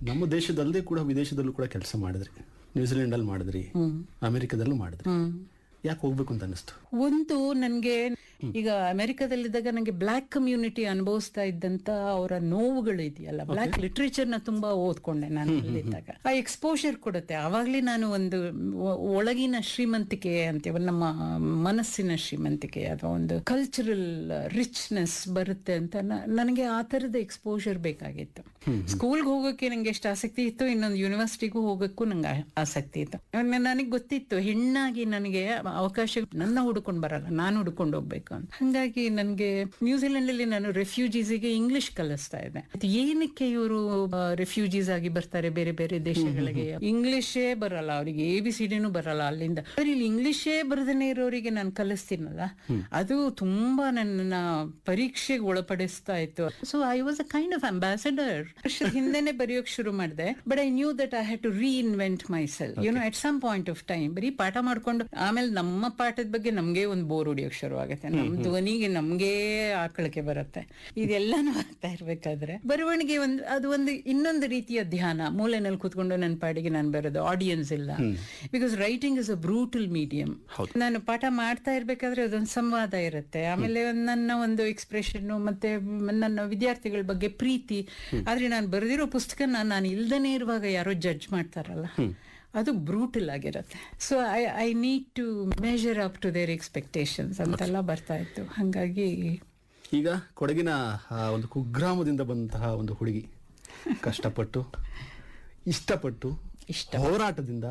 ನಮ್ಮ ದೇಶದಲ್ಲದೆ ಕೂಡ ವಿದೇಶದಲ್ಲೂ ಕೂಡ ಕೆಲಸ ಮಾಡಿದ್ರಿ, ನ್ಯೂಜಿಲೆಂಡ್ ಅಲ್ಲಿ ಮಾಡಿದ್ರಿ, ಅಮೆರಿಕದಲ್ಲೂ ಮಾಡಿದ್ರಿ. ಯಾಕೆ ಹೋಗ್ಬೇಕು ಅಂತ ಅನಿಸ್ತು? ಒಂದು ನನ್ಗೆ ಈಗ ಅಮೆರಿಕದಲ್ಲಿದ್ದಾಗ ನಂಗೆ ಬ್ಲ್ಯಾಕ್ ಕಮ್ಯುನಿಟಿ ಅನುಭವಿಸ್ತಾ ಇದ್ದಂತ ಅವರ ನೋವುಗಳು ಇದೆಯಲ್ಲ, ಬ್ಲ್ಯಾಕ್ ಲಿಟ್ರೇಚರ್ ನ ತುಂಬಾ ಓದ್ಕೊಂಡೆ ನಾನು ಅಲ್ಲಿದ್ದಾಗ. ಆ ಎಕ್ಸ್ಪೋಜರ್ ಕೊಡುತ್ತೆ. ಆವಾಗ್ಲೇ ನಾನು ಒಂದು ಒಳಗಿನ ಶ್ರೀಮಂತಿಕೆ ಅಂತೀವ, ನಮ್ಮ ಮನಸ್ಸಿನ ಶ್ರೀಮಂತಿಕೆ ಅಥವಾ ಒಂದು ಕಲ್ಚರಲ್ ರಿಚ್ನೆಸ್ ಬರುತ್ತೆ ಅಂತ ನನಗೆ ಆ ತರದ ಎಕ್ಸ್ಪೋಜರ್ ಬೇಕಾಗಿತ್ತು. ಸ್ಕೂಲ್ಗೆ ಹೋಗೋಕೆ ನಂಗೆ ಎಷ್ಟು ಆಸಕ್ತಿ ಇತ್ತು, ಇನ್ನೊಂದು ಯೂನಿವರ್ಸಿಟಿಗೂ ಹೋಗೋಕ್ಕೂ ನಂಗೆ ಆಸಕ್ತಿ ಇತ್ತು. ನನಗೆ ಗೊತ್ತಿತ್ತು ಹೆಣ್ಣಾಗಿ ನನಗೆ ಅವಕಾಶ ನನ್ನ ಹುಡ್ಕೊಂಡು ಬರಲ್ಲ, ನಾನು ಹುಡ್ಕೊಂಡು ಹೋಗ್ಬೇಕು ಅಂತ. ಹಂಗಾಗಿ ನನಗೆ ನ್ಯೂಜಿಲೆಂಡ್ ಅಲ್ಲಿ ನಾನು ರೆಫ್ಯೂಜೀಸ್ಗೆ ಇಂಗ್ಲಿಷ್ ಕಲಿಸ್ತಾ ಇದ್ದೆ. ಏನಕ್ಕೆ ಇವರು ರೆಫ್ಯೂಜೀಸ್ ಆಗಿ ಬರ್ತಾರೆ ಬೇರೆ ಬೇರೆ ದೇಶಗಳಿಗೆ, ಇಂಗ್ಲಿಷೇ ಬರಲ್ಲ ಅವರಿಗೆ, ABCDನೂ ಬರಲ್ಲ ಅಲ್ಲಿಂದ. ಇಲ್ಲಿ ಇಂಗ್ಲಿಷೇ ಬರದೇನೆ ಇರೋರಿಗೆ ನಾನು ಕಲಿಸ್ತೀನಲ್ಲ, ಅದು ತುಂಬಾ ನನ್ನ ಪರೀಕ್ಷೆಗೆ ಒಳಪಡಿಸ್ತಾ ಇತ್ತು. So I was a kind of ambassador. ವರ್ಷದ ಹಿಂದೆನೆ ಬರೆಯೋಕ್ ಶುರು ಮಾಡಿದೆ. But I knew that I had to reinvent my self at some point of time. ಬರೀ ಪಾಠ ಮಾಡ್ಕೊಂಡು ಆಮೇಲೆ ನಮ್ಮ ಪಾಠದ ಬಗ್ಗೆ ನಮ್ಗೆ ಒಂದು ಬೋರ್ ಹೊಡಿಯೋಕ್ ಶುರು ಆಗುತ್ತೆ, ನಮ್ ಧ್ವನಿಗೆ ನಮ್ಗೆ ಆಕಳಕ್ಕೆ ಬರುತ್ತೆ. ಇದೆಲ್ಲಾನು ಆಗ್ತಾ ಇರ್ಬೇಕಾದ್ರೆ ಬರವಣಿಗೆ ಅದು ಒಂದು ಇನ್ನೊಂದು ರೀತಿಯ ಧ್ಯಾನ. ಮೂಲೆನಲ್ಲಿ ಕೂತ್ಕೊಂಡು ನನ್ನ ಪಾಡಿಗೆ ನಾನು ಬರೋದು, ಆಡಿಯನ್ಸ್ ಇಲ್ಲ. Because writing is a brutal medium. ನಾನು ಪಾಠ ಮಾಡ್ತಾ ಇರ್ಬೇಕಾದ್ರೆ ಅದೊಂದು ಸಂವಾದ ಇರುತ್ತೆ, ಆಮೇಲೆ ನನ್ನ ಒಂದು ಎಕ್ಸ್ಪ್ರೆಷನ್, ಮತ್ತೆ ನನ್ನ ವಿದ್ಯಾರ್ಥಿಗಳ ಬಗ್ಗೆ ಪ್ರೀತಿ. ಆದ್ರೆ ನಾನು ಬರೆದಿರೋ ಪುಸ್ತಕ ನಾನು ಇಲ್ದನೇ ಇರುವಾಗ ಯಾರೋ ಜಡ್ಜ್ ಮಾಡ್ತಾರಲ್ಲ, ಅದು ಬ್ರೂಟಲ್ ಆಗಿರುತ್ತೆ. So I need to measure up to their expectations ಅಂತೆಲ್ಲ ಬರ್ತಾ ಇತ್ತು. ಹಾಗಾಗಿ ಈಗ ಕೊಡಗಿನ ಒಂದು ಕುಗ್ರಾಮದಿಂದ ಬಂದಂತಹ ಒಂದು ಹುಡುಗಿ ಕಷ್ಟಪಟ್ಟು ಇಷ್ಟಪಟ್ಟು ಹೋರಾಟದಿಂದ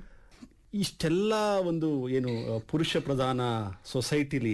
ಇಷ್ಟೆಲ್ಲ ಒಂದು ಏನು ಪುರುಷ ಪ್ರಧಾನ ಸೊಸೈಟಿಲಿ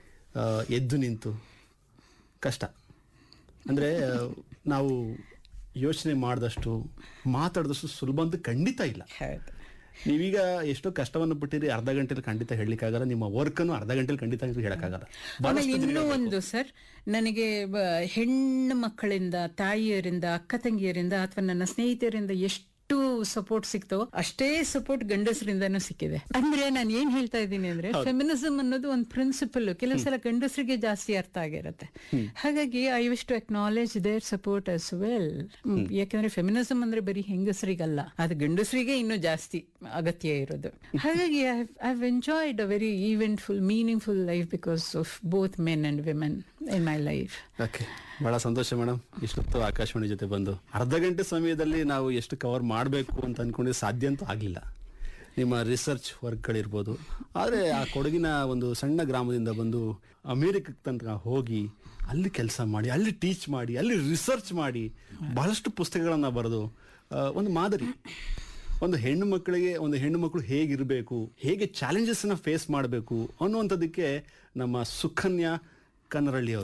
ಎದ್ದು ನಿಂತು ಕಷ್ಟ ಅಂದರೆ ನಾವು ಯೋಚನೆ ಮಾಡಿದಷ್ಟು ಮಾತಾಡಿದಷ್ಟು ಸುಲಭ ಅಂತ ಖಂಡಿತ ಇಲ್ಲ. ನೀವೀಗ ಎಷ್ಟೋ ಕಷ್ಟವನ್ನು ಬಿಟ್ಟಿರಿ, ಅರ್ಧ ಗಂಟೆಲಿ ಖಂಡಿತ ಹೇಳಲಿಕ್ಕಾಗಲ್ಲ. ನಿಮ್ಮ ವರ್ಕನ್ನು ಅರ್ಧ ಗಂಟೆಲಿ ಖಂಡಿತ ಹೇಳಕ್ಕಾಗಲ್ಲ. ಇನ್ನೂ ಒಂದು ಸರ್, ನನಗೆ ಹೆಣ್ಣು ಮಕ್ಕಳಿಂದ, ತಾಯಿಯರಿಂದ, ಅಕ್ಕ ತಂಗಿಯರಿಂದ ಅಥವಾ ನನ್ನ ಸ್ನೇಹಿತರಿಂದ ಎಷ್ಟು ಸಪೋರ್ಟ್ ಸಿಕ್ತೋ ಅಷ್ಟೇ ಸಪೋರ್ಟ್ ಗಂಡಸರಿಂದನೂ ಸಿಕ್ಕಿದೆ. ಅಂದ್ರೆ ನಾನು ಏನ್ ಹೇಳ್ತಾ ಇದ್ದೀನಿ ಅಂದ್ರೆ, ಫೆಮಿನಿಸಮ್ ಅನ್ನೋದು ಒಂದು ಪ್ರಿನ್ಸಿಪಲ್ ಕೆಲವು ಸಲ ಗಂಡಸರಿಗೆ ಜಾಸ್ತಿ ಅರ್ಥ ಆಗಿರುತ್ತೆ. ಹಾಗಾಗಿ I wish to acknowledge there support as well. ಯಾಕಂದ್ರೆ ಫೆಮಿನಿಸಮ್ ಅಂದ್ರೆ ಬರೀ ಹೆಂಗಸರಿಗಲ್ಲ, ಅದು ಗಂಡಸರಿಗೆ ಇನ್ನೂ ಜಾಸ್ತಿ ಅಗತ್ಯ ಇರೋದು. ಹಾಗಾಗಿ I have enjoyed a very eventful, meaningful life because of both men and women in my life. Okay, ಬಹಳ ಸಂತೋಷ ಮೇಡಮ್. ಇಷ್ಟೊತ್ತು ಆಕಾಶವಾಣಿ ಜೊತೆ ಬಂದು ಅರ್ಧ ಗಂಟೆ ಸಮಯದಲ್ಲಿ ನಾವು ಎಷ್ಟು ಕವರ್ ಮಾಡಬೇಕು ಅಂತ ಅನ್ಕೊಂಡಿದ್ರೆ ಸಾಧ್ಯ ಅಂತೂ ಆಗಲಿಲ್ಲ. ನಿಮ್ಮ ರಿಸರ್ಚ್ ವರ್ಕ್ಗಳಿರ್ಬೋದು, ಆದರೆ ಆ ಕೊಡಗಿನ ಒಂದು ಸಣ್ಣ ಗ್ರಾಮದಿಂದ ಬಂದು ಅಮೇರಿಕಕ್ಕೆ ತನಕ ಹೋಗಿ ಅಲ್ಲಿ ಕೆಲಸ ಮಾಡಿ, ಅಲ್ಲಿ ಟೀಚ್ ಮಾಡಿ, ಅಲ್ಲಿ ರಿಸರ್ಚ್ ಮಾಡಿ ಬಹಳಷ್ಟು ಪುಸ್ತಕಗಳನ್ನು ಬರೆದು ಒಂದು ಮಾದರಿ, ಒಂದು ಹೆಣ್ಣು ಮಕ್ಕಳು ಹೇಗಿರಬೇಕು, ಹೇಗೆ ಚಾಲೆಂಜಸ್ನ ಫೇಸ್ ಮಾಡಬೇಕು ಅನ್ನುವಂಥದ್ದಕ್ಕೆ ನಮ್ಮ ಸುಕನ್ಯಾ ಕನ್ನರಳ್ಳಿ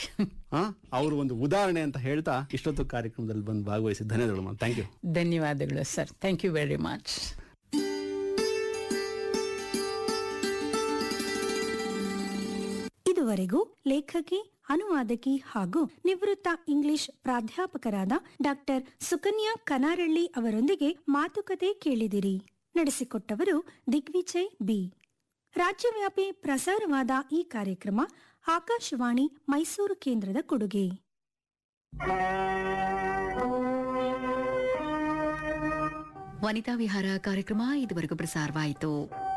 ಅವರು ಒಂದು ಉದಾಹರಣೆ ಅಂತ ಹೇಳ್ತಾ ಇಷ್ಟೊತ್ತು ಕಾರ್ಯಕ್ರಮದಲ್ಲಿ ಬಂದು ಭಾಗವಹಿಸಿ ಧನ್ಯವಾದಗಳು. Thank you. ಧನ್ಯವಾದಗಳು sir, thank you very much. ಇದುವರೆಗೂ ಲೇಖಕಿ, ಅನುವಾದಕಿ ಹಾಗೂ ನಿವೃತ್ತ ಇಂಗ್ಲಿಷ್ ಪ್ರಾಧ್ಯಾಪಕರಾದ ಡಾಕ್ಟರ್ ಸುಕನ್ಯಾ ಕನಾರಳ್ಳಿ ಅವರೊಂದಿಗೆ ಮಾತುಕತೆ ಕೇಳಿದಿರಿ. ನಡೆಸಿಕೊಟ್ಟವರು ದಿಗ್ವಿಜಯ್ ಬಿ. ರಾಜ್ಯವ್ಯಾಪಿ ಪ್ರಸಾರವಾದ ಈ ಕಾರ್ಯಕ್ರಮ ಆಕಾಶವಾಣಿ ಮೈಸೂರು ಕೇಂದ್ರದ ಕೊಡುಗೆ. ವನಿತಾ ವಿಹಾರ ಕಾರ್ಯಕ್ರಮ ಇದುವರೆಗೂ ಪ್ರಸಾರವಾಯಿತು.